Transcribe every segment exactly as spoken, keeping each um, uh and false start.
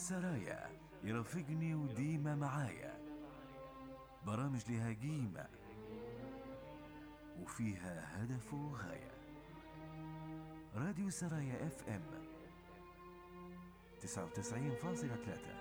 السرايا يرافقني وديما معايا، برامج لها قيمة وفيها هدف وغاية. راديو سرايا اف ام تسعة وتسعين فاصلة ثلاثة.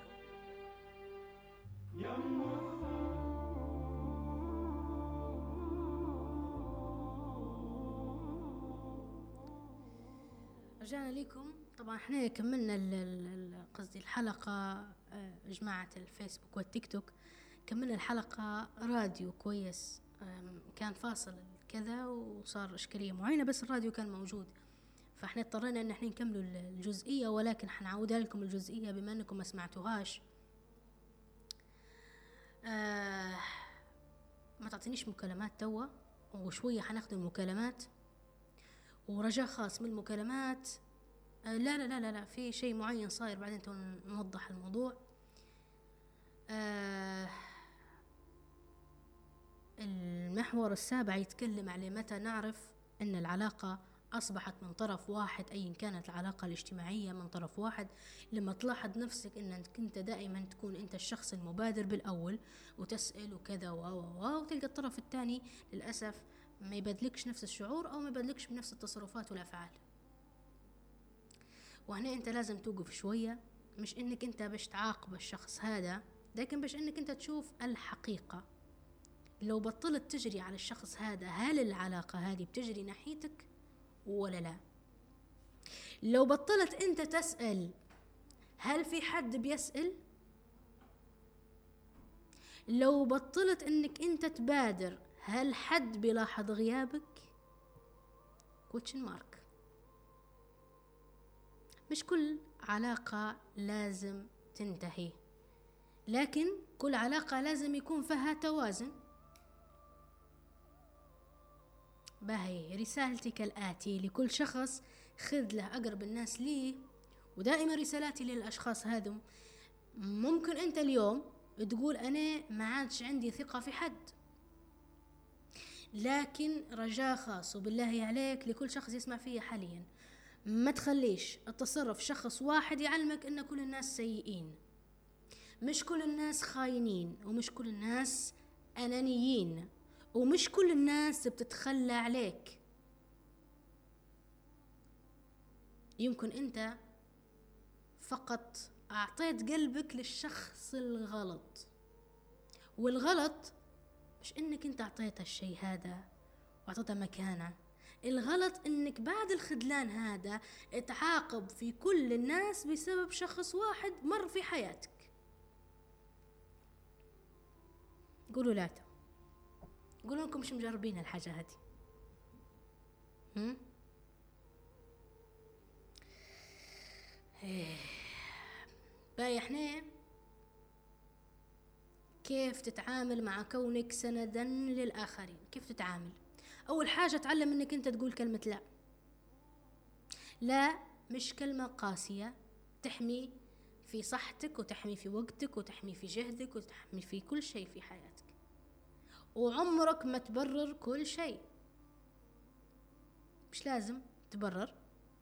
رجعنا لكم. طبعا احنا كملنا قصدي الحلقة، جماعة الفيسبوك والتيك توك كملنا الحلقة راديو كويس. كان فاصل كذا وصار إشكالية معينة، بس الراديو كان موجود، فاحنا اضطرينا ان احنا نكملوا الجزئية، ولكن حنعودها لكم الجزئية بما انكم ما سمعتوهاش. آه ما تعطينيش مكالمات توا، وشوية حناخد المكالمات، ورجاء خاص من المكالمات. آه لا لا لا لا لا في شيء معين صاير، بعدين نوضح الموضوع. آه المحور السابع يتكلم على متى نعرف أن العلاقة أصبحت من طرف واحد، أي كانت العلاقة الاجتماعية من طرف واحد. لما تلاحظ نفسك أنك أنت دائما تكون أنت الشخص المبادر بالأول وتسأل وكذا و و وتلقى الطرف الثاني للأسف ما يبادلكش نفس الشعور أو ما يبادلكش بنفس التصرفات والأفعال. وهنا أنت لازم توقف شوية، مش أنك أنت باش تعاقب الشخص هذا، لكن باش أنك أنت تشوف الحقيقة. لو بطلت تجري على الشخص هذا، هل العلاقة هذه بتجري ناحيتك ولا لا؟ لو بطلت أنت تسأل هل في حد بيسأل؟ لو بطلت أنك أنت تبادر هل حد بيلاحظ غيابك؟ كوتشن مارك. مش كل علاقة لازم تنتهي، لكن كل علاقة لازم يكون فيها توازن. باهي رسالتي كالآتي لكل شخص، خذ له أقرب الناس ليه، ودائما رسالاتي للأشخاص هذم. ممكن أنت اليوم تقول أنا ما عادش عندي ثقة في حد، لكن رجاء خاص وبالله عليك لكل شخص يسمع فيه حاليا، ما تخليش التصرف شخص واحد يعلمك أن كل الناس سيئين. مش كل الناس خاينين، ومش كل الناس أنانيين، ومش كل الناس بتتخلى عليك. يمكن أنت فقط أعطيت قلبك للشخص الغلط، والغلط مش إنك أنت أعطيت الشيء هذا وأعطيته مكانه. الغلط إنك بعد الخذلان هذا تعاقب في كل الناس بسبب شخص واحد مر في حياتك. قولوا لا، قولوا لكم مش مجربين الحاجة هذه. هم؟ باي احنا كيف تتعامل مع كونك سندا للآخرين؟ كيف تتعامل؟ أول حاجة تعلم انك انت تقول كلمة لا. لا مش كلمة قاسية، تحمي في صحتك وتحمي في وقتك وتحمي في جهدك وتحمي في كل شيء في حياتك، وعمرك ما تبرر كل شيء. مش لازم تبرر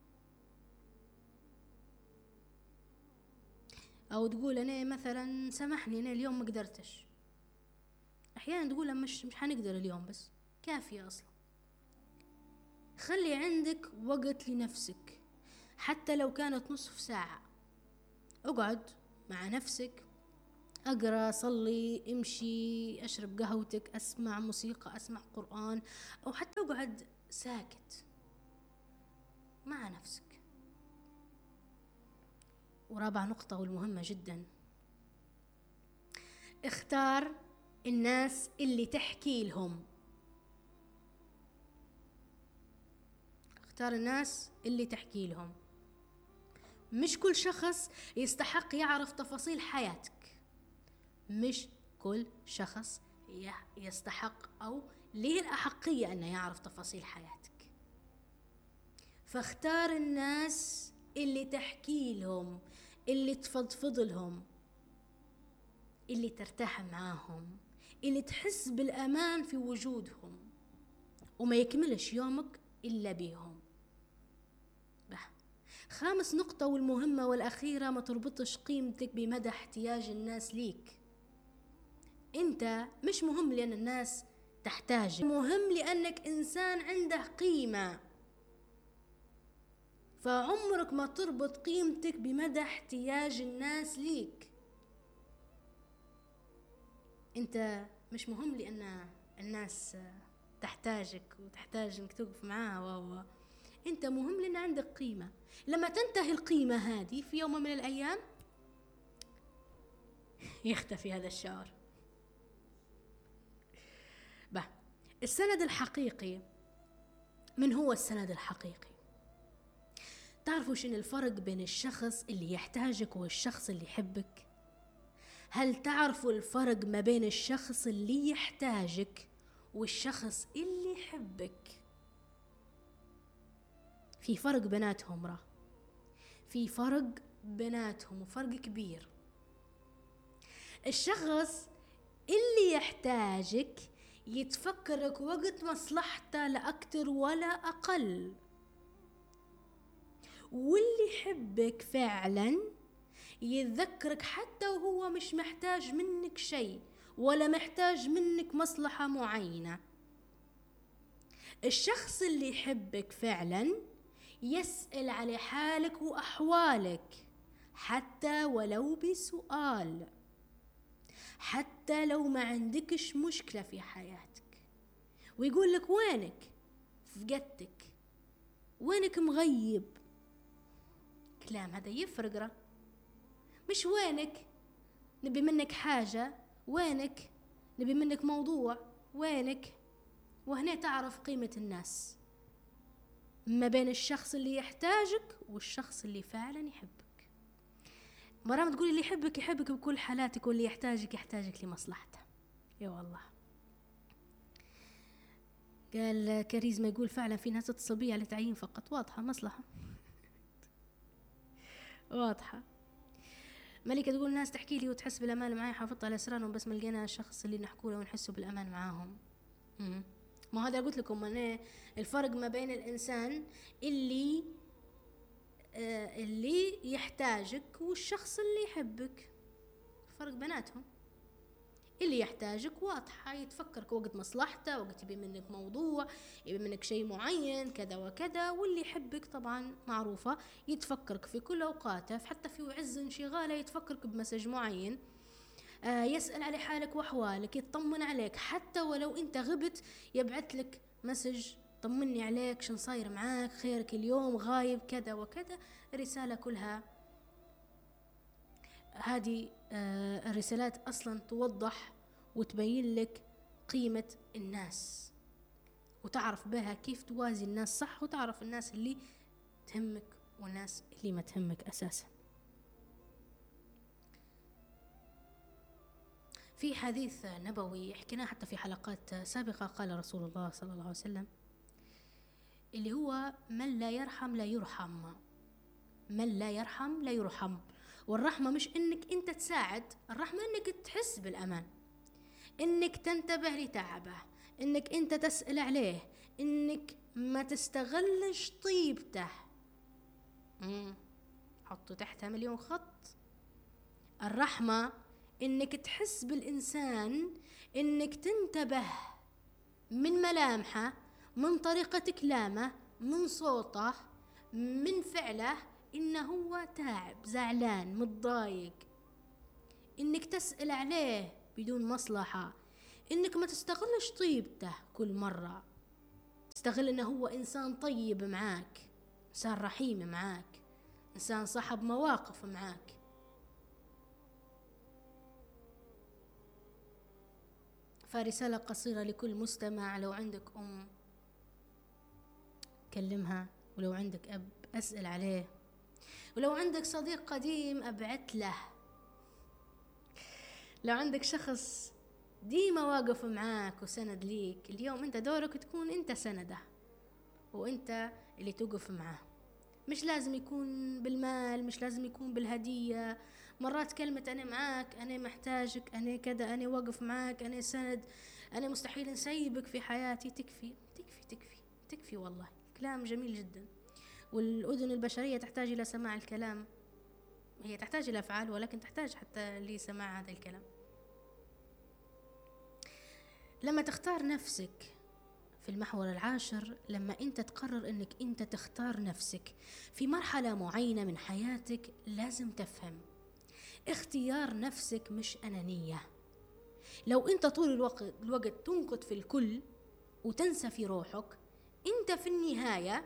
او تقول انا مثلا سامحني انا اليوم ما قدرتش. احيانا تقول مش مش حنقدر اليوم، بس كافية اصلا. خلي عندك وقت لنفسك، حتى لو كانت نصف ساعة. اقعد مع نفسك، اقرأ، صلي، امشي، اشرب قهوتك، اسمع موسيقى، اسمع قرآن، او حتى اقعد ساكت مع نفسك. ورابع نقطة والمهمة جدا، اختار الناس اللي تحكي لهم. اختار الناس اللي تحكي لهم. مش كل شخص يستحق يعرف تفاصيل حياتك. مش كل شخص يستحق أو ليه الأحقية أنه يعرف تفاصيل حياتك. فاختار الناس اللي تحكي لهم، اللي تفضفض لهم، اللي ترتاح معاهم، اللي تحس بالأمان في وجودهم، وما يكملش يومك إلا بيهم. خامس نقطة والمهمة والأخيرة، ما تربطش قيمتك بمدى احتياج الناس ليك. انت مش مهم لأن الناس تحتاجك، مهم لأنك إنسان عنده قيمة. فعمرك ما تربط قيمتك بمدى احتياج الناس ليك. انت مش مهم لأن الناس تحتاجك وتحتاج انك توقف معاها، وهو انت مهم لأن عندك قيمة. لما تنتهي القيمة هذه في يوم من الأيام يختفي هذا الشعور. به السند الحقيقي، من هو السند الحقيقي؟ تعرفوا شنو الفرق بين الشخص اللي يحتاجك والشخص اللي يحبك؟ هل تعرفوا الفرق ما بين الشخص اللي يحتاجك والشخص اللي يحبك؟ في فرق بيناتهم، راه في فرق بيناتهم وفرق كبير. الشخص اللي يحتاجك يتفكرك وقت مصلحته لا أكتر ولا أقل، واللي يحبك فعلا يتذكرك حتى وهو مش محتاج منك شيء ولا محتاج منك مصلحة معينة. الشخص اللي يحبك فعلا يسأل على حالك وأحوالك حتى ولو بسؤال، حتى لو ما عندكش مشكلة في حياتك، ويقول لك وينك، فقدتك، وينك مغيب. كلام هذا يفرق، راه مش وينك نبي منك حاجة، وينك نبي منك موضوع، وينك. وهنا تعرف قيمة الناس ما بين الشخص اللي يحتاجك والشخص اللي فعلا يحبك. مرام تقولي اللي يحبك يحبك بكل حالاتك، واللي يحتاجك يحتاجك لمصلحته. يا والله قال كاريزما، يقول فعلا في ناس تتصل بي على تعيين فقط. واضحة مصلحة واضحة. ملكة تقول الناس تحكي لي وتحس بالأمان معي، حافظت على أسرارهم بس ما لقينا الشخص اللي نحكوا له ونحسوا بالأمان معاهم. مم. ما هذا قلت لكم أنا الفرق ما بين الإنسان اللي آه اللي يحتاجك والشخص اللي يحبك، فرق بيناتهم. اللي يحتاجك واضحة، يتفكرك وقت مصلحته، وقت يبي منك موضوع، يبي منك شيء معين كذا وكذا. واللي يحبك طبعا معروفة، يتفكرك في كل أوقاته، حتى في عز انشغاله يتفكرك بمسج معين، آه يسأل على حالك وأحوالك، يطمن عليك حتى ولو أنت غبت، يبعث لك مسج طمني عليك، شن صاير معاك، خيرك اليوم، غايب كذا وكذا. رسالة كلها هذه آه الرسالات أصلا توضح وتبين لك قيمة الناس، وتعرف بها كيف توازي الناس صح، وتعرف الناس اللي تهمك والناس اللي ما تهمك أساسا. في حديث نبوي حكيناه حتى في حلقات سابقة، قال رسول الله صلى الله عليه وسلم اللي هو من لا يرحم لا يرحم، من لا يرحم لا يرحم. والرحمة مش انك انت تساعد، الرحمة انك تحس بالامان، انك تنتبه لتعبه، انك انت تسأل عليه، انك ما تستغلش طيبته. مم. حطوا تحتها مليون خط. الرحمة انك تحس بالانسان، انك تنتبه من ملامحه، من طريقة كلامه، من صوته، من فعله، إنه هو تعب، زعلان، متضايق، إنك تسأل عليه بدون مصلحة، إنك ما تستغلش طيبته كل مرة، تستغل إنه هو إنسان طيب معاك، إنسان رحيم معاك، إنسان صاحب مواقف معاك. فرسالة قصيرة لكل مستمع، لو عندك أم كلمها، ولو عندك أب أسأل عليه، ولو عندك صديق قديم أبعت له، لو عندك شخص ديما واقف معاك وسند ليك، اليوم انت دورك تكون انت سنده وانت اللي توقف معاه. مش لازم يكون بالمال، مش لازم يكون بالهدية. مرات كلمة أنا معاك، أنا محتاجك، أنا كذا، أنا واقف معاك، أنا سند، أنا مستحيل نسيبك في حياتي، تكفي تكفي تكفي تكفي. والله كلام جميل جدا. والأذن البشرية تحتاج إلى سماع الكلام، هي تحتاج إلى أفعال ولكن تحتاج حتى لسماع هذا الكلام. لما تختار نفسك في المحور العاشر، لما أنت تقرر أنك أنت تختار نفسك في مرحلة معينة من حياتك، لازم تفهم اختيار نفسك مش أنانية. لو أنت طول الوقت, الوقت تنقد في الكل وتنسى في روحك، أنت في النهاية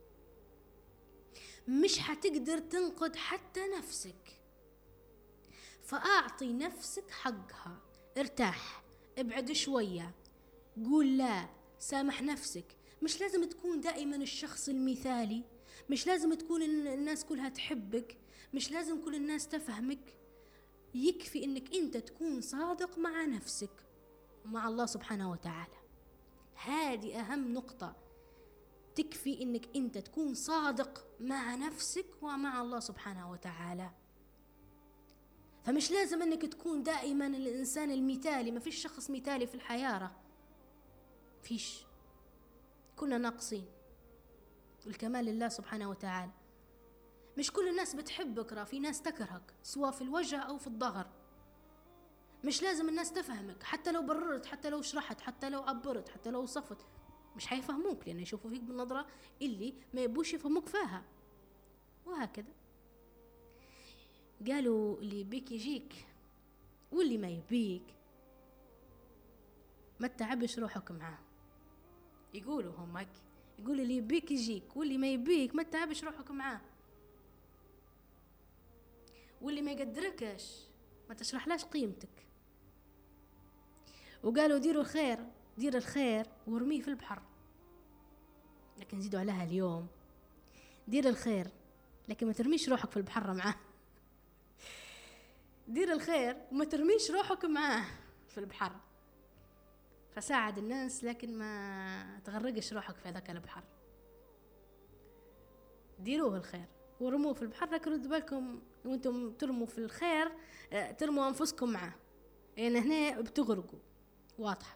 مش حتقدر تنقد حتى نفسك. فأعطي نفسك حقها، ارتاح، ابعد شوية، قول لا، سامح نفسك. مش لازم تكون دائما الشخص المثالي، مش لازم تكون الناس كلها تحبك، مش لازم كل الناس تفهمك. يكفي انك انت تكون صادق مع نفسك ومع الله سبحانه وتعالى. هذه اهم نقطة، تكفي انك انت تكون صادق مع نفسك ومع الله سبحانه وتعالى. فمش لازم انك تكون دائما الانسان المثالي، ما فيش شخص مثالي في الحياة، فيش، كنا ناقصين، والكمال لله سبحانه وتعالى. مش كل الناس بتحبك، را في ناس تكرهك سواء في الوجه أو في الظهر. مش لازم الناس تفهمك، حتى لو بررت، حتى لو شرحت، حتى لو عبرت، حتى لو وصفت، مش حيفهموك، لأن يشوفوا فيك بالنظرة اللي ما يبوش يفهموك فيها. وهكذا قالوا اللي يبيك يجيك، واللي ما يبيك ما تتعبش روحك معاه. يقولوا هم هيك، يقول اللي يبيك يجيك، واللي ما يبيك ما تتعبش روحك معاه. واللي ما يقدركش ما تشرحلاش قيمتك. وقالوا ديروا الخير، دير الخير ورميه في البحر. لكن زيدوا عليها اليوم، دير الخير لكن ما ترميش روحك في البحر معاه. دير الخير وما ترميش روحك معاه في البحر. فساعد الناس لكن ما تغرقش روحك في ذاك البحر. ديروه الخير ورموه في البحر، لكن ردوا بالكم وانتم ترموا في الخير ترموا انفسكم معاه، لان يعني هنا بتغرقوا. واضحه.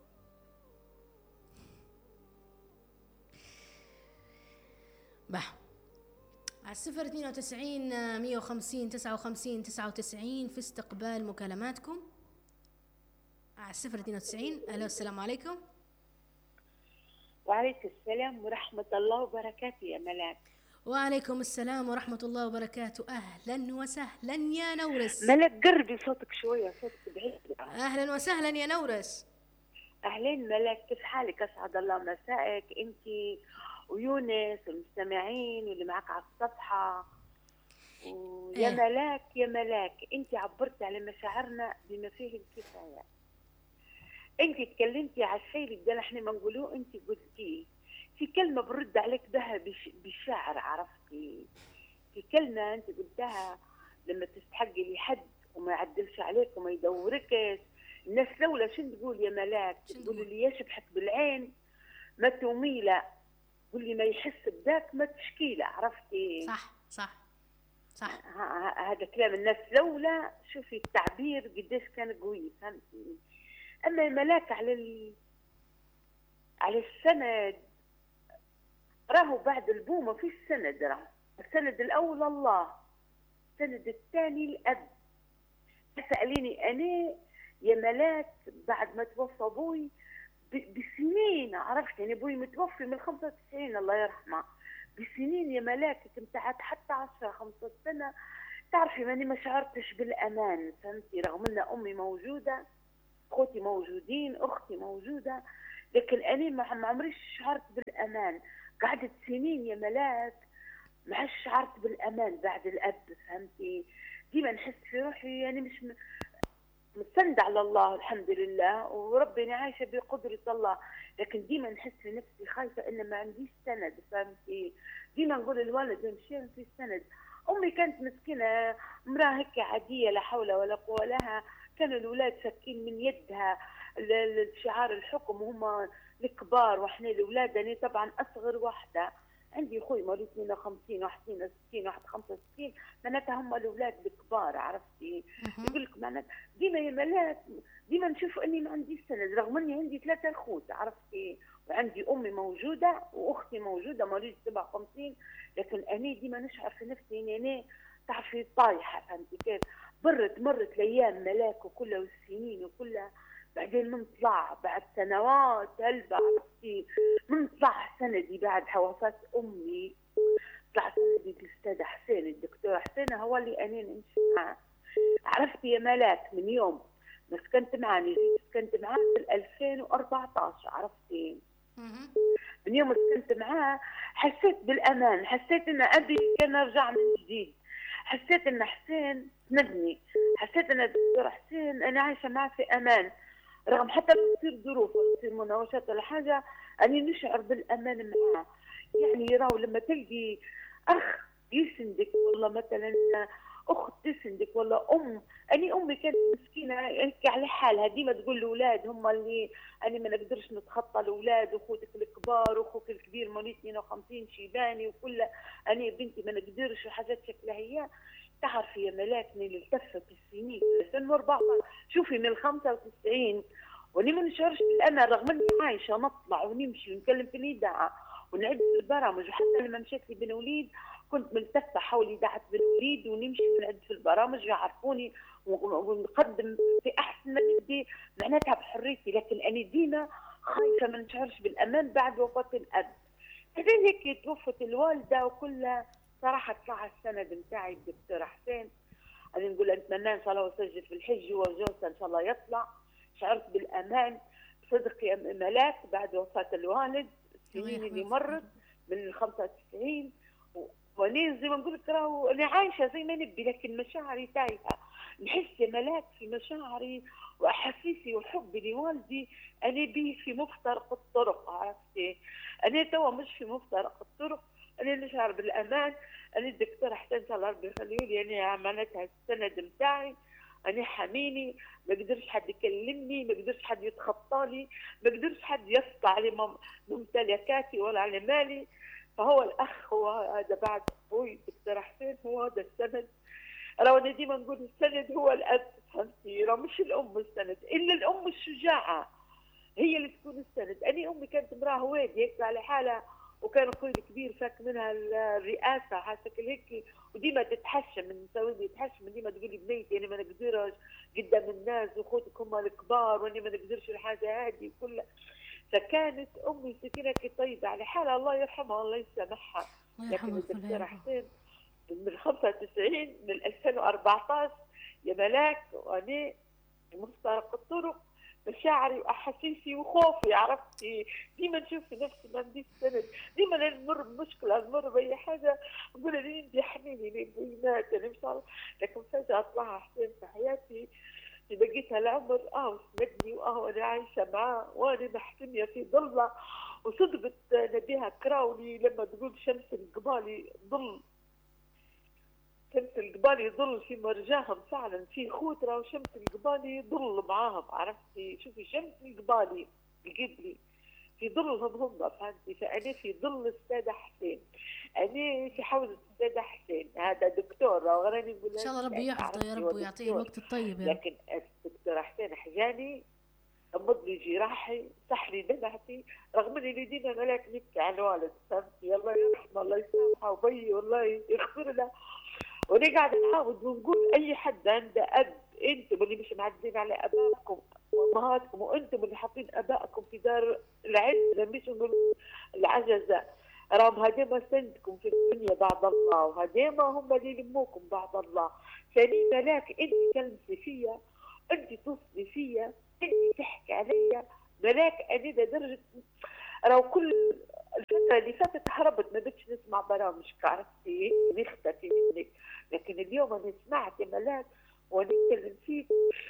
بح على الصفر اثنين وتسعين مية وخمسين تسعة وخمسين تسعة وتسعين في استقبال مكالماتكم. على الصفر اثنين وتسعين. الو السلام عليكم. وعليكم السلام ورحمة الله وبركاته يا ملاك. وعليكم السلام ورحمة الله وبركاته. أهلا وسهلا يا نورس. ملاك قربي صوتك شوية، صوتك بعيد. أهلا وسهلا يا نورس. أهلين ملاك، كيف حالك؟ أسعد الله مسائك أنت ويونس والمستمعين واللي معك على الصفحة. ويا إيه. ملاك يا ملاك، أنت عبرتي على مشاعرنا بما فيه الكفاية. أنت تكلمتي على الشيء اللي بدنا احنا ما نقولوه، أنت قلتيه في كلمة برد عليك بها بالشعر، عرفتي؟ في كلمة أنت قلتها لما تستحقي لحد وما يعدلش عليك وما يدوركش. الناس لولا شن تقول يا ملاك؟ تقول اللي يشبحك بالعين ما توميله، قول لي ما يحس بذاك ما تشكيله، عرفتي؟ صح صح صح. هذا كلام الناس لولا. شوفي التعبير قديش كان قوي، فهمتي؟ أما ملاك على ال... على السند، راهو بعد البومة في السند، راهو السند الأول الله، السند الثاني الأب. تسأليني أنا يا ملاك بعد ما توفى أبوي بسنين، عرفت يعني أبوي متوفي من خمسة وتسعين الله يرحمه، بسنين يا ملاك كنت حتى عشرة خمسة سنة، تعرفي ماني ما شعرتش بالأمان، فهمتي؟ رغم أن أمي موجودة، أخوتي موجودين، أختي موجودة، لكن أنا ما عمريش شعرت بالأمان. قعدت سنين يا ملاك ما عادش شعرت بالأمان بعد الأب، فهمتي؟ ديما نحس في روحي يعني مش مستند على الله الحمد لله، وربنا عايشة بقدرة الله، لكن ديما نحس في نفسي خايفة إن ما عنديش سند، فهمتي؟ ديما نقول الوالد يمشي في سند. أمي كانت مسكينة امرأة هيك عادية لا حول ولا قوة لها، كانوا الأولاد شاكين من يدها الشعار الحكم وهم الكبار واحنا الأولاد. أنا طبعا أصغر واحدة، عندي أخوي مولود اثنين وخمسين واحد اثنين وستين واحد خمسة وستين، معناتها هم الأولاد الكبار، عرفتي؟ يقول لك معناتها ديما يا ملاك ديما نشوف إني ما عنديش سند، رغم إني عندي ثلاثة أخوت، عرفتي؟ وعندي امي موجوده واختي موجوده مواليد سبعة وخمسين، لكن انا ديما نشعر في نفسي اني انا تعرفي طايحه، فهمتي كيف؟ مرت مرت الايام ملاك وكلها والسنين وكلها، بعدين من طلع بعد سنوات هلبة عرفتي، من طلع سندي بعد وفاة امي، طلع سندي الاستاذ حسين الدكتور حسين، هو اللي انا نمشي معاه. عرفتي يا ملاك من يوم ما سكنت معاه، جيت سكنت معاه في ألفين وأربعطاش، عرفتي؟ من يوم سكنت معاه حسيت بالامان، حسيت ان ابي كان رجع من جديد، حسيت ان حسين سندني، حسيت ان الدكتور حسين انا عايشه معاه في امان، رغم حتى لو تصير ظروف ولا تصير مناوشات ولا حاجه اني نشعر بالامان معاه. يعني راهو لما تلقي اخ يسندك، والله مثلا اخت تسندك، ولا ام، اني امي كانت مسكينه هيك على حالها، ديما تقول الاولاد هم اللي انا ما نقدرش نتخطى الاولاد، واخوتك الكبار واخوك الكبير مواليد اثنين وخمسين شيباني وكل، انا بنتي ما نقدرش وحاجات شكلها هي. تعرفي يا ملاك من اللي التفت السنين ألفين وأربعطاش، شوفي من خمسة وتسعين واني ما نشعرش بالامان، رغم اني عايشه نطلع ونمشي ونتكلم في الاذاعه ونعد في البرامج، وحتى لما مشيت لي بن وليد كنت ملتفه حول اذاعه بن وليد ونمشي ونعد في البرامج يعرفوني ونقدم في احسن ما ندي معناتها بحريتي، لكن انا ديما خايفه ما نشعرش بالامان بعد وفاه الاب. بعدين هيك توفت الوالده وكلها، صراحه طلع السند نتاعي الدكتور حسين، انا نقول نتمنى ان شاء الله وسجل في الحج وجوزها ان شاء الله يطلع. شعرت بالامان صدق يا ملاك بعد وفاه الوالد، السنين اللي مرت من خمسة وتسعين، وانا زي ما نقول لك راهو انا عايشه زي ما نبي، لكن مشاعري تايهه. نحس يا ملاك في مشاعري واحاسيسي وحبي لوالدي انا بيه في مفترق الطرق، عرفتي؟ انا توا مش في مفترق الطرق، انا نشعر بالامان. انا الدكتور حسين ان شاء الله ربي يخليه لي، انا عملتها السند نتاعي، انا حاميني، ما قدرش حد يكلمني، ما قدرش حد يتخطى لي، ما قدرش حد يسطع على ممتلكاتي ولا على مالي. فهو الاخ هو هذا بعد ابوي الدكتور حسين، هو هذا السند. راه انا ديما نقول السند هو الاب، فهمتي؟ راه مش الام السند، الا الام الشجاعه هي اللي تكون السند. انا امي كانت امراه هوادي هيك على حالها، وكان اخوي الكبير فاك منها الرئاسه حاسه هيك، وديما تتحشم من سوي تتحشم، ديما تقول لي بنيتي انا ما نقدرش قدام الناس واخوتك هم الكبار وانا ما نقدرش الحاجه هذه كلها. فكانت امي سكينه طيبه على حالها، الله يرحمها الله يسامحها. لكن الدكتور حسين من خمسة وتسعين من ألفين وأربعطاش يا ملاك وانا مفترق الطرق، مشاعري واحاسيسي وخوفي، عرفتي؟ ديما نشوف في نفسي ما عنديش سند، ديما نمر بمشكله نمر باي حاجه نقول لي انت حنيني لي مات انا ان شاء الله، لكن فجاه طلع حسين في حياتي في بقيت هالعمر، اه سندني واه انا عايشه معاه وانا محتميه في ظله. وصدقت نبيها كراولي لما تقول شمس القبالي ظل، شمس القبالي ظل في مرجاهم، فعلا في خوترة وشمس القبالي ظل معاهم، عرفتي؟ شوفي شمس القبالي القبلي في ظلهم هم، فهمتي؟ فأنا في ظل السادة حسين، أنا في حوزة السادة حسين، هذا دكتور غيرني نقول ان شاء الله ربي يحفظه يا رب ويعطيه الوقت الطيب يا رب. لكن الدكتور حسين حجاني غمض لي جراحي، صح لي دمعتي، رغم اني ديما ملاك نبكي على الوالد، فهمتي؟ الله يرحمه الله يسامحه وبي والله يغفر له. وانا قاعده نحاول ونقول اي حد عنده اب، انتم اللي مش معدين على ابائكم وامهاتكم، وانتم اللي حاطين ابائكم في دار العز، مش نقول العجزه، راهم هذيما سندكم في الدنيا بعد الله، وهذيما هم اللي يلموكم بعد الله. ثاني ملاك انت تلمسي فيا، انت توصلي فيا، انت تحكي عليا ملاك، انا لدرجه راهو كل الفتره اللي فاتت هربت ما بدش نسمع برامجك، عرفتي؟ نختفي منك، لكن اليوم انا سمعت يا ملاك ونتكلم فيك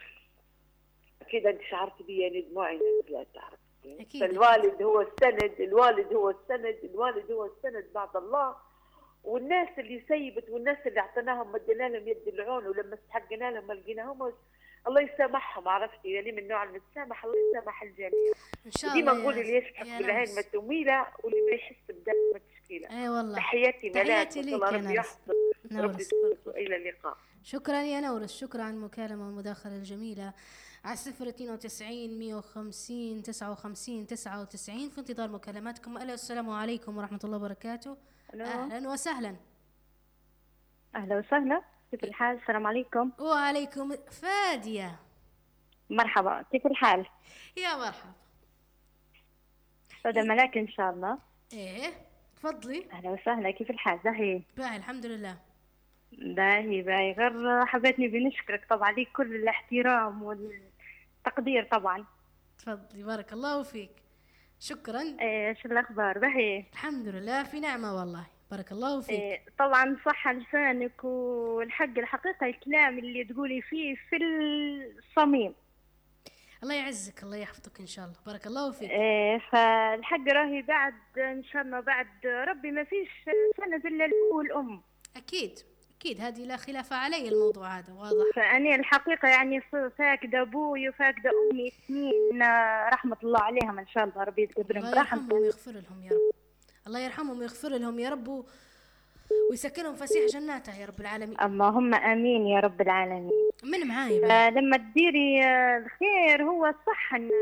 كده، انت شعرت بي يعني دموعي نزلت، عرفتي؟ أكيد فالوالد أكيد. هو السند، الوالد هو السند، الوالد هو السند بعد الله. والناس اللي سيبت والناس اللي اعطيناهم مدينا لهم يد العون، ولما استحقنا لهم ما لقيناهمش، الله يسامحهم، عرفتي؟ يعني من النوع المتسامح، الله يسامح الجميع. ان شاء ديما الله نقول يا اللي يشحك يا بالعين نمس. ما تميله، واللي ما يحس بدم ما تشكي. مشكله. اي والله. تحياتي ملاك، تحياتي ليك يا ربي نورس. يحفظك. ربي نورس يحفظك. الى اللقاء. شكرا يا نورس، شكرا على المكالمة والمداخلة الجميلة على صفر اثنين وتسعين مية وخمسين تسعة وخمسين تسعة وتسعين في انتظار مكالماتكم. ألو السلام عليكم ورحمة الله وبركاته. ألو. أهلا وسهلا. أهلا وسهلا، كيف الحال؟ السلام عليكم. وعليكم. فادية مرحبا، كيف الحال؟ يا مرحبا. أستاذة ملاك إن شاء الله. ايه تفضلي. أهلا وسهلا، كيف الحال؟ باهي باهي الحمد لله. باهي باهي غير حبيتني بنشكرك طبعا، ليك كل الاحترام والتقدير طبعا. تفضلي بارك الله فيك. شكرا. إيه شو الأخبار؟ باهي الحمد لله في نعمة والله، بارك الله فيك. إيه طبعا صح لسانك، والحق الحقيقة الكلام اللي تقولي فيه في الصميم. الله يعزك، الله يحفظك ان شاء الله، بارك الله فيك. إيه فالحق راهي بعد ان شاء الله بعد ربي ما فيش سنة الا الاول ام. اكيد اكيد، هذه لا خلاف علي، الموضوع هذا واضح. فأنا الحقيقة يعني فاقدة أبوي وفاقدة أمي سنين، رحمة الله عليهم إن شاء الله، ربي يتقبلهم الله يرحمهم برحمته. ويغفر لهم يا رب. الله يرحمهم ويغفر لهم يا رب و... ويسكنهم فسيح جناته يا رب العالمين. اللهم آمين يا رب العالمين. من معاي بقى؟ لما تديري الخير هو صح إن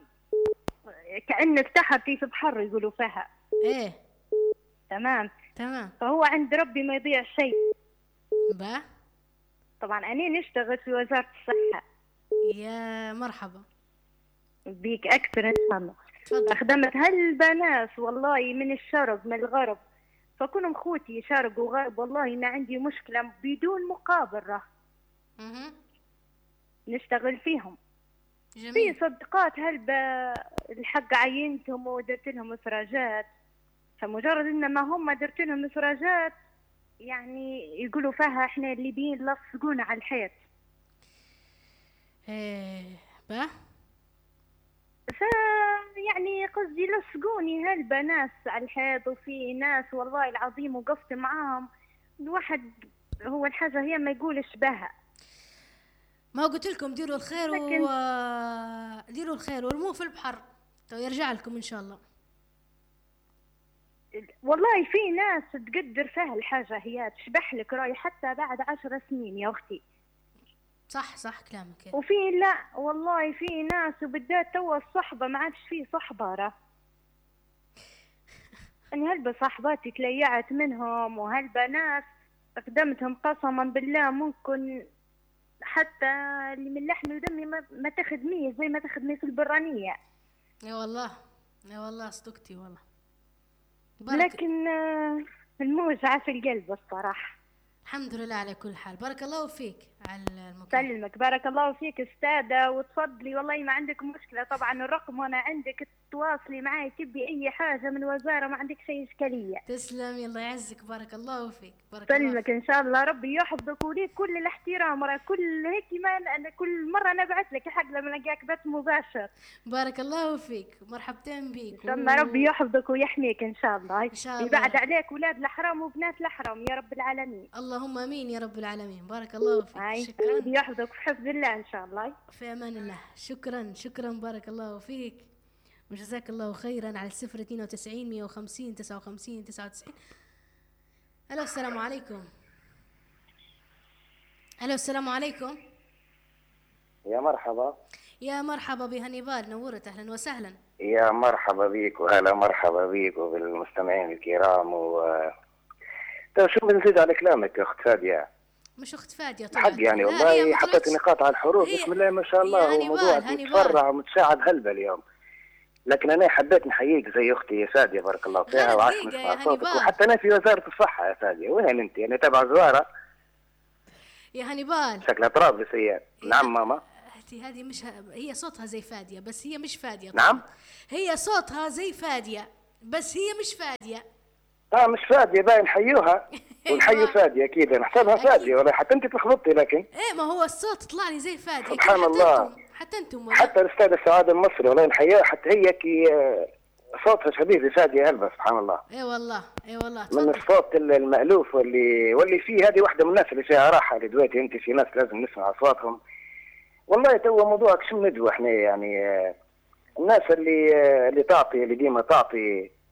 كأنك تحتي في بحر يقولوا فيها. ايه تمام تمام. فهو عند ربي ما يضيع شيء. با طبعا أنا نشتغل في وزارة الصحة. يا مرحبا بيك أكثر إن شاء الله. تفضل. خدمت هالبنات والله من الشرق من الغرب، فكونهم خوتي شرق وغرب والله إن عندي مشكلة بدون مقابل راه اها نشتغل فيهم. جميل. في صدقات هلبة الحق عينتهم ودرت لهم إفراجات، فمجرد إن ما هم درت لهم إفراجات يعني يقولوا فيها إحنا الليبيين لصقونا على الحيط. ايه با ف يعني قصدي لصقوني هلبة ناس على الحيط، وفي ناس والله العظيم وقفت معاهم الواحد هو الحاجة هي ما يقولش بها. ما قلت لكم ديروا الخير لكن- و ديروا الخير وارموه في البحر تو يرجع لكم ان شاء الله. والله في ناس تقدر فيها الحاجة هي تشبح لك راي حتى بعد عشر سنين يا أختي. صح صح كلامك. وفي لا والله في ناس وبالذات توا الصحبة ما عادش فيه صحبة راه. أنا هلبة صاحباتي تليعت منهم، وهلبة ناس قدمتهم قسما بالله ممكن حتى اللي من لحم ودمي ما, ما تخدميه زي ما تخدمي في البرانية. يا والله يا والله صدقتي والله. بارك. لكن آه، الموجعة في القلب الصراحة. الحمد لله على كل حال، بارك الله فيك على المكالمة. سلمك بارك الله فيك استاذة، وتفضلي والله ما عندك مشكلة طبعا الرقم وانا عندك تواصلي معي تبي اي حاجة من وزارة ما عندك شيء اشكالية. تسلمي الله يعزك، بارك الله فيك، بارك الله سلمك فيك. ان شاء الله ربي يحفظك وليك كل الاحترام، راه كل هيك ما انا كل مرة نبعث لك حق لما نلقاك بث مباشر. بارك الله فيك، مرحبتين بيك. ان شاء الله ربي يحفظك ويحميك ان شاء الله. إن شاء الله. يبعد عليك اولاد الحرام وبنات الحرام يا رب العالمين. اللهم امين يا رب العالمين، بارك الله فيك. هاي شكرا. ربي يحفظك في حفظ الله ان شاء الله. في امان الله. شكرا شكرا بارك الله فيك وجزاك الله خيرا على الصفر اثنين وتسعين مية وخمسين تسعة وخمسين تسعة وتسعين. الو السلام عليكم. الو السلام عليكم. يا مرحبا. يا مرحبا بهنيبال، نورت، اهلا وسهلا. يا مرحبا بيك وهلا مرحبا بيك وبالمستمعين الكرام. و طيب شو بنزيد على كلامك يا اخت فادية؟ مش اخت فادية طبعا. حق يعني لا، هي والله ما حطيت طلعتش. نقاط على الحروف هي- بسم الله ما شاء الله، يا هو هنيبال، موضوع هنيبال. متفرع ومتشعب هلبة اليوم. لكن انا حبيت نحييك زي اختي يا فادية بارك الله فيها، غير وعاش دقيقة يا نسمع صوتك. هنيبال. وحتى انا في وزارة الصحة يا فادية. وين انت؟ انا تابع زوارة يا هنيبال. شكلها طرابلسية. نعم ماما. هاتي هذه مش ه... هي صوتها زي فادية بس هي مش فادية طبعاً. نعم؟ هي صوتها زي فادية بس هي مش فادية. اه مش فادية باين نحيوها ونحيي فادية اكيد، انا حسبها أكيد. فادية والله حتى انت تلخبطتي. لكن ايه ما هو الصوت طلع لي زي فادية. سبحان حتى الله. انتم حتى انتم والله. حتى الاستاذ السعاد المصري والله نحييها، حتى هي كي آه، صوتها شبيه بفادية هلبة سبحان الله. ايه والله ايه والله. من تفضل. الصوت المألوف واللي واللي فيه هذه واحدة من الناس اللي فيها راحة. اللي دلوقتي انت في ناس لازم نسمع اصواتهم. والله تو موضوعك شو ندوة احنا يعني آه، الناس اللي آه، اللي تعطي اللي ديما تعطي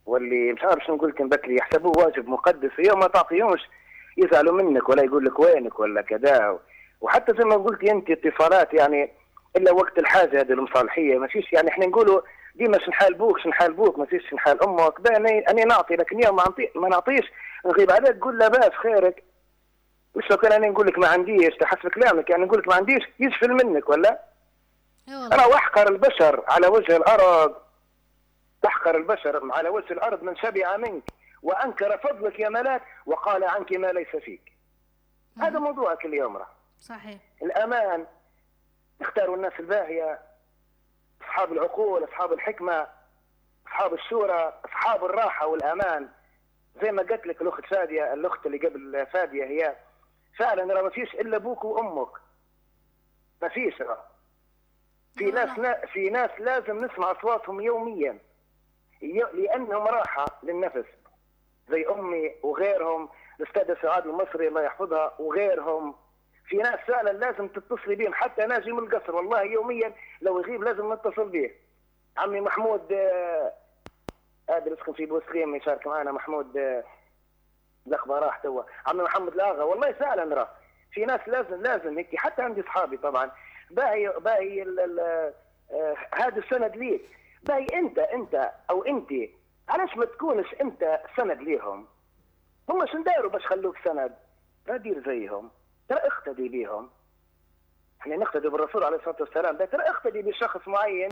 واللي مش عارف شنو نقول لك بكري يحسبوه واجب مقدس، يوم ما تعطيهمش يزعلوا منك ولا يقول لك وينك ولا كذا. وحتى زي ما قلتي انت اتصالات يعني الا وقت الحاجه هذه المصالحيه ما فيش، يعني احنا نقولوا ديما شنحال بوك شنحال بوك ما فيش شنحال امك. انا انا نعطي لكن يوم ما نعطي ما نعطيش نغيب عليك تقول لاباس خيرك. مش لو كان انا نقول لك ما عنديش تحسب كلامك، يعني نقول لك ما عنديش يجفل منك ولا انا واحقر البشر على وجه الارض، تحقر البشر على وجه الارض من شبع منك وانكر فضلك يا ملاك وقال عنك ما ليس فيك. مم. هذا موضوعك اليوم راه صحيح. الامان اختاروا الناس الباهيه، اصحاب العقول، اصحاب الحكمه، اصحاب الشورى، اصحاب الراحه والامان. زي ما قلت لك الاخت فاديه، الاخت اللي قبل فاديه، هي فعلا راه ما فيش الا ابوك وامك، ما فيش راه. في ناس في ناس لازم نسمع اصواتهم يوميا لانهم راحه للنفس، زي امي وغيرهم، الاستاذه سعاد المصري الله يحفظها وغيرهم. في ناس فعلا لازم تتصلي بهم، حتى ناجي من القصر والله يوميا لو يغيب لازم نتصل به. عمي محمود قادر يسكن في بوسليم يشارك معنا، محمود لقبه راح توا، عمي محمد لاغا والله فعلا راه في ناس لازم لازم هيك. حتى عندي اصحابي طبعا باهي باهي هذا السند ليك، باهي انت انت او انت علاش ما تكونش انت سند ليهم؟ هم شن داروا باش خلوك سند؟ ترى دير زيهم، ترى اقتدي بيهم. احنا نقتدي بالرسول عليه الصلاه والسلام، ترى اقتدي بشخص معين.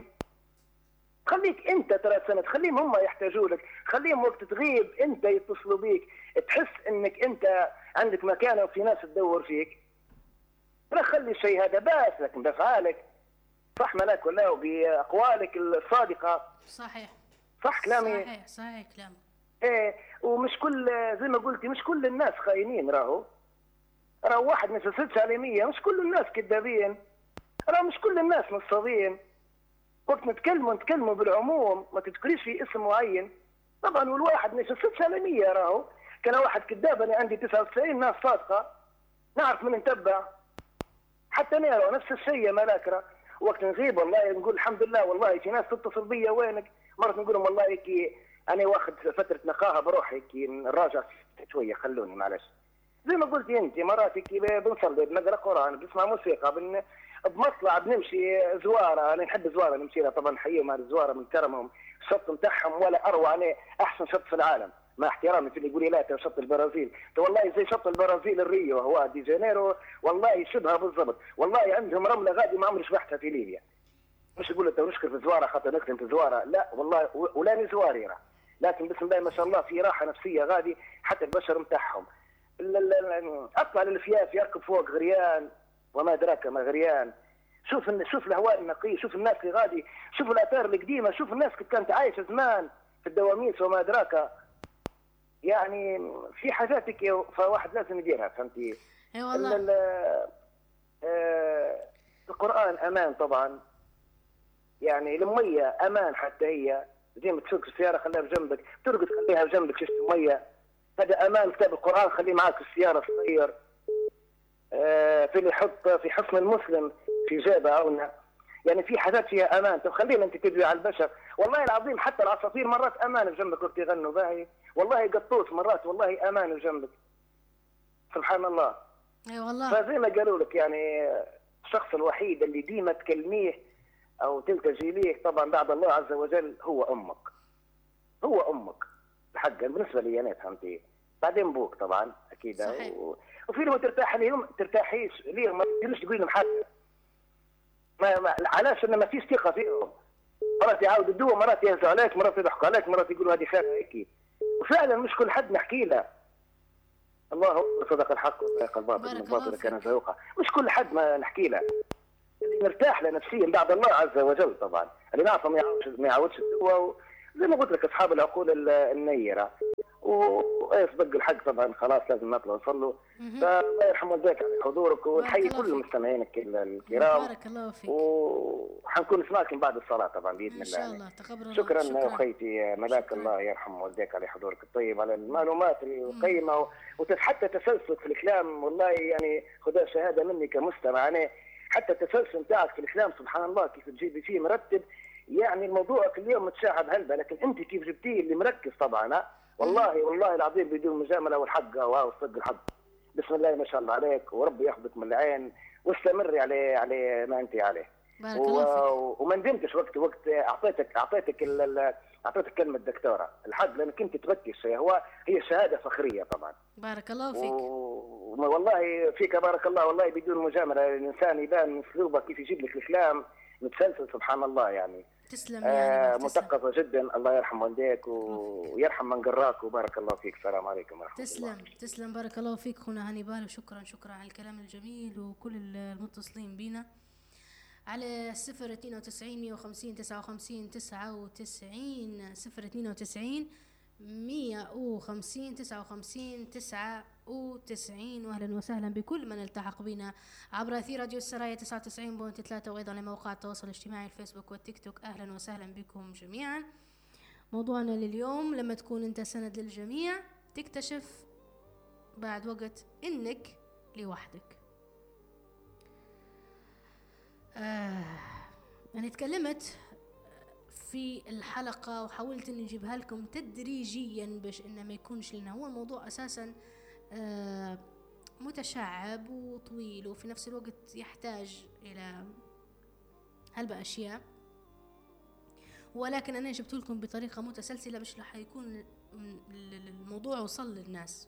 خليك انت ترى سند، خليهم هم يحتاجوا لك، خليهم وقت تغيب انت يتصلوا بيك، تحس انك انت عندك مكانه وفي ناس تدور فيك. لا خلي الشيء هذا باس، لكن بافعالك صح ملاك ولا وباقوالك الصادقه. صحيح صح كلامي؟ صحيح صحيح كلامك. ايه، ومش كل زي ما قلتي مش كل الناس خاينين، راهو راهو واحد ما يسلسلش على مية، مش كل الناس كذابين، راهو مش كل الناس نصابين. وقت نتكلموا نتكلموا بالعموم، ما تذكريش في اسم معين طبعا، والواحد ما يسلسلش على مية. راهو كان واحد كذاب، انا عندي تسعة وتسعين ناس صادقه نعرف من نتبع. حتى انا نفس الشيء يا ملاك، راه وقت نغيب والله نقول الحمد لله، والله في ناس تتصل بيا وينك، مرات نقول لهم والله كي انا واخد فتره نقاهه بروح هيك نراجع شويه خلوني معلش. زي ما قلتي انت مرات كي بنصلي بنقرا قران بنسمع موسيقى بن... بمطلع بنمشي زواره، انا نحب زواره نمشي لها طبعا، نحييهم على الزواره من كرمهم، الشط نتاعهم ولا اروع، انا احسن شط في العالم مع احترامي في اللي يقول لي لا شط البرازيل، والله زي شط البرازيل الريو هو دي جانيرو، والله شبهها بالضبط، والله عندهم رمله غادي ما عمري شبحتها في ليبيا. مش يقول انت نشكر في الزواره خاطر نخدم في الزواره، لا والله ولاني زواري راه، لكن بسم الله ما شاء الله في راحه نفسيه غادي، حتى البشر نتاعهم. اطلع للفياف يركب فوق غريان وما ادراك ما غريان، شوف شوف الهواء النقي، شوف الناس اللي غادي، شوف الاثار القديمه، شوف الناس اللي كانت عايشه زمان في الدواميس وما ادراك. يعني في حاجات هيك فواحد لازم يديرها، فهمتي؟ اي والله. آه القران امان طبعا، يعني الميه امان، حتى هي زي ما تسوق السياره خليها بجنبك، ترقد خليها بجنبك شفت الميه، هذا امان. كتاب القران خليه معك في السياره صغير. آه في اللي يحط في حصن المسلم في جيبه عونه، يعني في حاجات فيها امان. طب خلينا انت تدوي على البشر، والله العظيم حتى العصافير مرات امان بجنبك وقت يغنوا باهي، والله قطوط مرات والله امان بجنبك، سبحان الله. اي والله. فزي ما قالوا لك يعني الشخص الوحيد اللي ديما تكلميه او تلتجي ليه طبعا بعد الله عز وجل هو امك، هو امك حقا بالنسبه لي انا، فهمتي؟ بعدين بوك طبعا اكيد. و... وفي لهم ترتاح ليهم ترتاحيش ليهم، ما تقدرش تقول لهم حاجه، ما, ما علاش؟ انه ما فيش ثقه فيهم، مرات يعاودوا الدواء، مرات يهزوا عليك، مرات يضحكوا عليك، مرات يقولوا هذه خير هيك. وفعلا مش كل حد نحكي له، الله صدق الحق وصدق الباطل، الباطل كان زهوقا. مش كل حد ما نحكي له، اللي نرتاح له نفسيا بعد الله عز وجل طبعا، اللي نعرفه ما يعاودش ما يعاودش الدواء، زي ما قلت لك اصحاب العقول النيره. ويسبق الحق طبعا، خلاص لازم نطلع نصلوا. فالله يرحم والديك على حضورك، ونحيي كل مستمعينك الكرام. بارك الله فيك. وحنكون نسمعكم بعد الصلاه طبعا باذن الله. ان شاء الله. تقبل. شكرا, شكرا اخيتي ملاك. شكرا. الله يرحم والديك على حضورك الطيب، على المعلومات القيمه، وحتى تسلسلك في الكلام، والله يعني خذها شهاده مني كمستمع. انا حتى التسلسل نتاعك في الكلام سبحان الله كيف تجيبي فيه مرتب، يعني الموضوع اليوم متشعب هلبة، لكن انت كيف جبتيه اللي مركز طبعا. ها؟ والله والله العظيم بدون مجامله والحق والصدق الحق. بسم الله ما شاء الله عليك، وربي ياخذك من العين واستمري على على ما انت عليه. بارك الله فيك. وما ندمتش وقت وقت اعطيتك اعطيتك اعطيتك كلمه دكتوره الحق، لانك انت تركز شيء. هو هي شهاده فخريه طبعا. بارك الله فيك. و... والله فيك بارك الله، والله بدون مجامله الانسان يبان من اسلوبه كيف يجيب لك الكلام متسلسل سبحان الله يعني. تسلم آه يا مثقفه جدا، الله يرحم والديك ويرحم من قراك، وبارك الله فيك. السلام عليكم ورحمه تسلم. الله. تسلم بارك الله فيك خونا هانيبال، وشكرا شكرا على الكلام الجميل، وكل المتصلين بينا على صفر اثنين وتسعين مية وخمسين تسعة وخمسين تسعة وتسعين صفر اثنين وتسعين مية وخمسين تسعة وخمسين تسعة وتسعين. واهلا وسهلا بكل من التحق بنا عبر اثير راديو السرايا تسعة وتسعين فاصلة ثلاثة، وايضا لمواقع التواصل الاجتماعي الفيسبوك والتيك توك. اهلا وسهلا بكم جميعا. موضوعنا لليوم: لما تكون انت سند للجميع تكتشف بعد وقت انك لوحدك. آه انا تكلمت في الحلقة وحاولت اني اجيبها لكم تدريجيا باش انه ما يكونش لنا، هو الموضوع اساسا آه متشعب وطويل، وفي نفس الوقت يحتاج الى هلبة اشياء، ولكن انا جبت لكم بطريقة متسلسلة باش راح يكون الموضوع وصل للناس.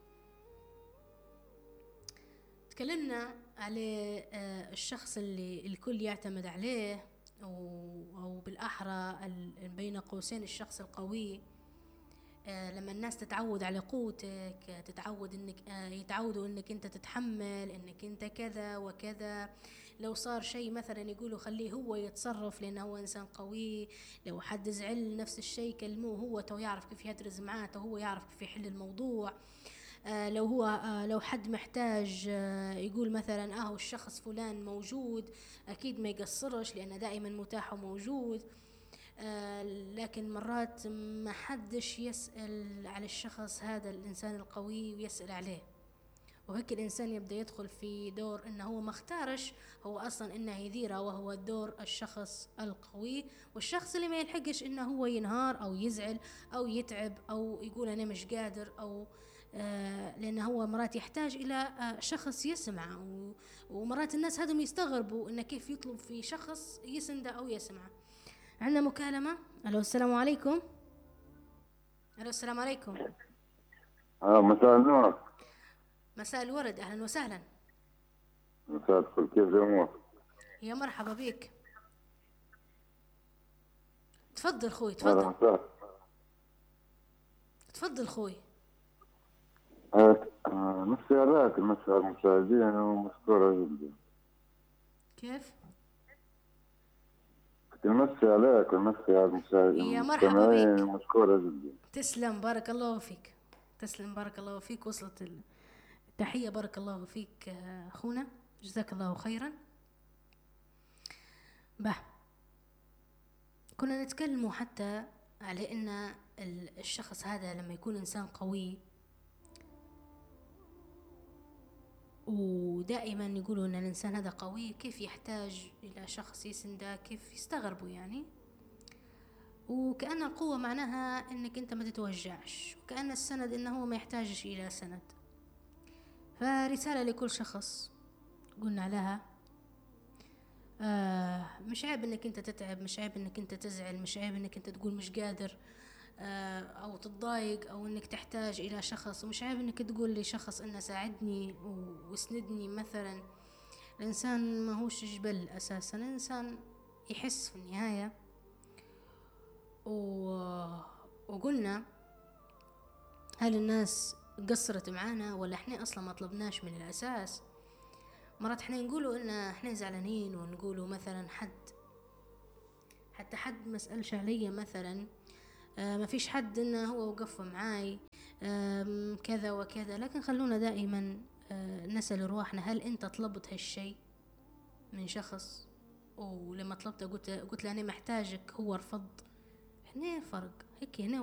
تكلمنا على آه الشخص اللي الكل يعتمد عليه، أو بالأحرى بين قوسين الشخص القوي. آه لما الناس تتعود على قوتك، تتعود انك آه يتعودوا انك انت تتحمل، انك انت كذا وكذا. لو صار شيء مثلا يقولوا خليه هو يتصرف لانه هو انسان قوي. لو حد زعل نفس الشيء كلموه، هو تو يعرف كيف يهدرز معاته، هو يعرف كيف يحل الموضوع. آه لو هو آه لو حد محتاج آه يقول مثلا اه الشخص فلان موجود، اكيد ما يقصرش لانه دائما متاح وموجود. آه لكن مرات ما حدش يسأل على الشخص هذا الانسان القوي ويسأل عليه، وهيك الانسان يبدأ يدخل في دور انه هو ما اختارش هو اصلا انه يديره، وهو دور الشخص القوي. والشخص اللي ما يلحقش انه هو ينهار او يزعل او يتعب او يقول انا مش قادر، او آه لأنه هو مرات يحتاج إلى آه شخص يسمع، ومرات الناس هذم يستغربوا إنه كيف يطلب في شخص يسنده أو يسمع. عندنا مكالمة. ألو السلام عليكم. ألو السلام عليكم. آه مساء النور. مساء الورد، أهلا وسهلا. مساء الفل، كيف الأمور؟ يا مرحبا بك. تفضل خوي تفضل. مساء. تفضل خوي. مسي عليك مسي على المشاهدين ومشكورة جدا. كيف؟ كنت مسي عليك ومسي على المشاهدين. يا مرحبا بك. مشكورة جدا. تسلم بارك الله فيك. تسلم بارك الله فيك. وصلت التحية بارك الله فيك أخونا، جزاك الله خيرا. به كنا نتكلموا حتى على أن الشخص هذا لما يكون إنسان قوي، ودائما يقولوا ان الانسان هذا قوي كيف يحتاج الى شخص يسنده، كيف يستغربوا يعني. وكأن القوة معناها انك انت ما تتوجعش، وكأن السند انه هو ما يحتاجش الى سند. فرسالة لكل شخص قلنا لها آه مش عيب انك انت تتعب، مش عيب انك انت تزعل، مش عيب انك انت تقول مش قادر او تتضايق، او انك تحتاج الى شخص. ومش عيب انك تقول لشخص انه ساعدني واسندني مثلا. الانسان ما هوش جبل اساسا، الانسان يحس في النهاية. و... وقلنا هل الناس قصرت معانا ولا احنا اصلا ما طلبناش من الاساس. مرات احنا نقولوا ان احنا زعلانين، ونقولوا مثلا حد حتى حد ما سألش عليا مثلا، آه ما فيش حد انه هو وقف معاي آه كذا وكذا. لكن خلونا دائما آه نسأل رواحنا، هل انت طلبت هالشيء من شخص؟ ولما طلبته قلت قلت له انا محتاجك، هو رفض. هنا فرق هيك، هنا